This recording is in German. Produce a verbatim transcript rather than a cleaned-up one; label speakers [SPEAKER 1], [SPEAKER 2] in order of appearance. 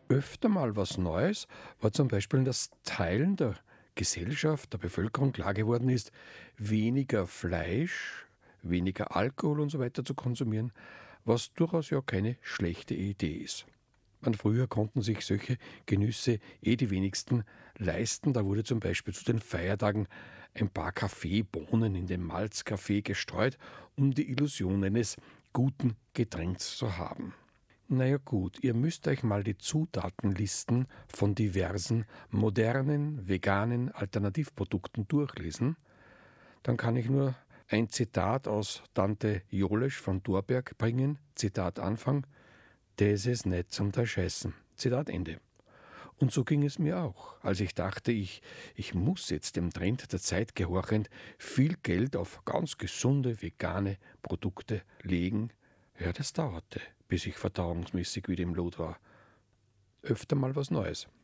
[SPEAKER 1] Öfter mal was Neues war zum Beispiel, dass Teilen der Gesellschaft, der Bevölkerung klar geworden ist, weniger Fleisch, weniger Alkohol und so weiter zu konsumieren, was durchaus ja keine schlechte Idee ist. Man, früher konnten sich solche Genüsse eh die wenigsten leisten. Da wurde zum Beispiel zu den Feiertagen ein paar Kaffeebohnen in den Malzkaffee gestreut, um die Illusion eines guten Getränks zu haben. Naja gut, ihr müsst euch mal die Zutatenlisten von diversen modernen, veganen Alternativprodukten durchlesen. Dann kann ich nur ein Zitat aus Tante Jolesch von Thorberg bringen. Zitat Anfang: Das ist nicht zum Zerscheißen. Zitat Ende. Und so ging es mir auch, als ich dachte, ich, ich muss jetzt dem Trend der Zeit gehorchend viel Geld auf ganz gesunde, vegane Produkte legen. Ja, das dauerte, bis ich verdauungsmäßig wieder im Lot war. Öfter mal was Neues.